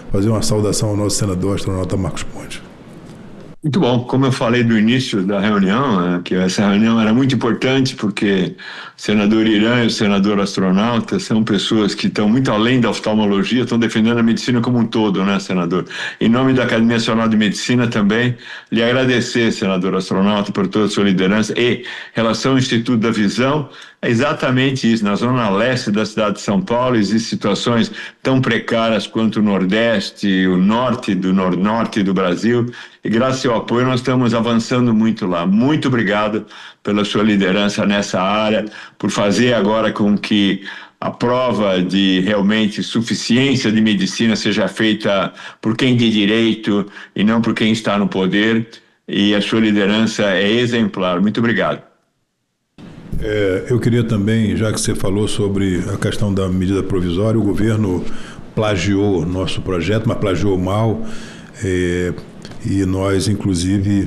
fazer uma saudação ao nosso senador astronauta Marcos Pontes. Muito bom. Como eu falei do início da reunião, que essa reunião era muito importante porque o senador Irã e o senador astronauta são pessoas que estão muito além da oftalmologia, estão defendendo a medicina como um todo, né, senador? Em nome da Academia Nacional de Medicina também, lhe agradecer, senador astronauta, por toda a sua liderança e relação ao Instituto da Visão. É exatamente isso. Na zona leste da cidade de São Paulo existem situações tão precárias quanto o Nordeste, o Norte do Norte do Brasil. E graças ao seu apoio nós estamos avançando muito lá. Muito obrigado pela sua liderança nessa área, por fazer agora com que a prova de realmente suficiência de medicina seja feita por quem tem direito e não por quem está no poder. E a sua liderança é exemplar. Muito obrigado. Eu queria também, já que você falou sobre a questão da medida provisória, o governo plagiou nosso projeto, mas plagiou mal, e nós, inclusive,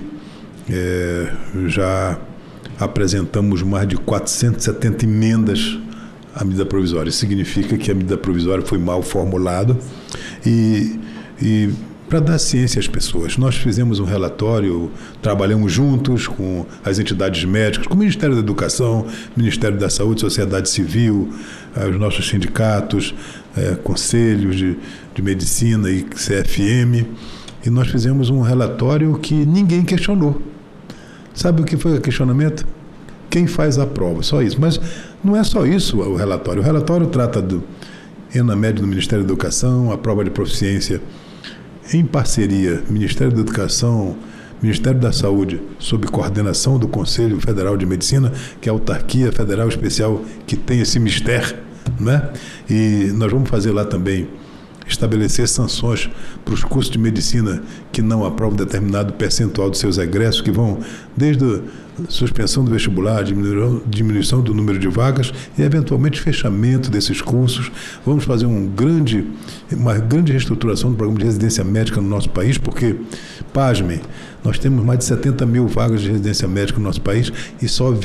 já apresentamos mais de 470 emendas à medida provisória. Isso significa que a medida provisória foi mal formulada e para dar ciência às pessoas. Nós fizemos um relatório, trabalhamos juntos com as entidades médicas, com o Ministério da Educação, Ministério da Saúde, Sociedade Civil, os nossos sindicatos, conselhos de medicina e CFM, e nós fizemos um relatório que ninguém questionou. Sabe o que foi o questionamento? Quem faz a prova, só isso. Mas não é só isso o relatório. O relatório trata do ENAMED do Ministério da Educação, a prova de proficiência em parceria, Ministério da Educação, Ministério da Saúde, sob coordenação do Conselho Federal de Medicina, que é a autarquia federal especial que tem esse mistério, né? E nós vamos fazer lá também, estabelecer sanções para os cursos de medicina que não aprovam determinado percentual dos seus egressos, que vão desde a suspensão do vestibular, diminuição do número de vagas e, eventualmente, fechamento desses cursos. Vamos fazer uma grande reestruturação do programa de residência médica no nosso país, porque, pasmem, nós temos mais de 70 mil vagas de residência médica no nosso país e só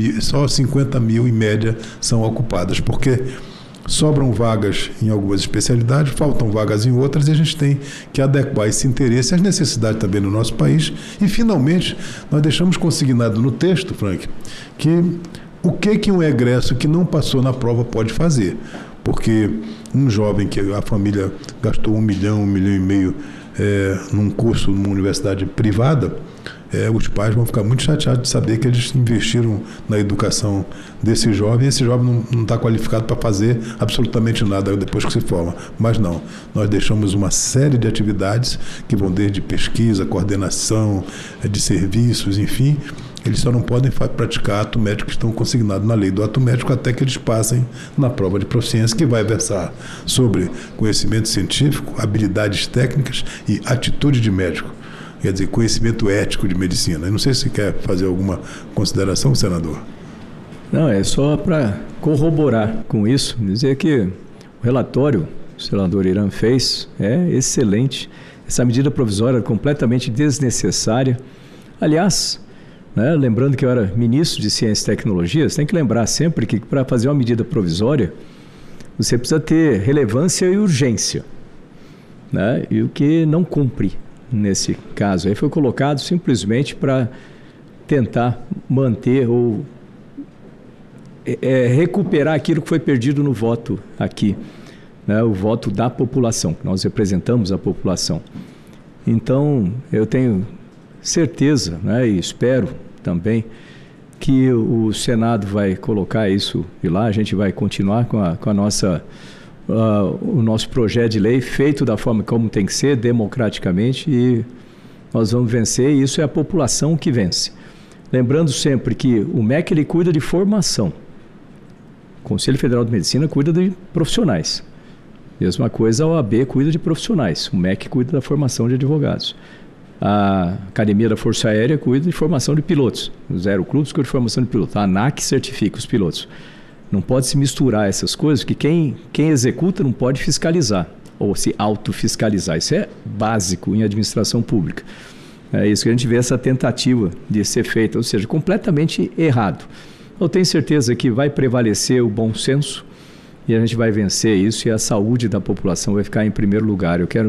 50 mil, em média, são ocupadas, porque sobram vagas em algumas especialidades, faltam vagas em outras, e a gente tem que adequar esse interesse às necessidades também no nosso país. E, finalmente, nós deixamos consignado no texto, Frank, que o que um egresso que não passou na prova pode fazer. Porque um jovem que a família gastou 1 milhão, 1,5 milhão num curso numa universidade privada, os pais vão ficar muito chateados de saber que eles investiram na educação desse jovem, e esse jovem não está qualificado para fazer absolutamente nada depois que se forma. Mas não, nós deixamos uma série de atividades que vão desde pesquisa, coordenação de serviços, enfim. Eles só não podem praticar ato médico que estão consignados na lei do ato médico até que eles passem na prova de proficiência, que vai versar sobre conhecimento científico, habilidades técnicas e atitude de médico. Quer dizer, conhecimento ético de medicina. Eu não sei se você quer fazer alguma consideração, senador. Não, é só para corroborar com isso, dizer que o relatório que o senador Irã fez é excelente. Essa medida provisória é completamente desnecessária. Aliás, lembrando que eu era ministro de Ciência e Tecnologia, você tem que lembrar sempre que para fazer uma medida provisória, você precisa ter relevância e urgência, e o que não cumpre nesse caso. Aí foi colocado simplesmente para tentar manter ou recuperar aquilo que foi perdido no voto aqui, o voto da população, que nós representamos a população. Então, eu tenho certeza, e espero também que o Senado vai colocar isso e lá a gente vai continuar com a nossa o nosso projeto de lei feito da forma como tem que ser, democraticamente, e nós vamos vencer, e isso é a população que vence. Lembrando sempre que o MEC ele cuida de formação, o Conselho Federal de Medicina cuida de profissionais, mesma coisa a OAB cuida de profissionais, o MEC cuida da formação de advogados. A Academia da Força Aérea cuida de formação de pilotos, os aeroclubes cuidam de formação de pilotos, a ANAC certifica os pilotos. Não pode se misturar essas coisas, porque quem executa não pode fiscalizar ou se autofiscalizar. Isso é básico em administração pública. É isso que a gente vê, essa tentativa de ser feita, ou seja, completamente errado. Eu tenho certeza que vai prevalecer o bom senso e a gente vai vencer isso, e a saúde da população vai ficar em primeiro lugar. Eu quero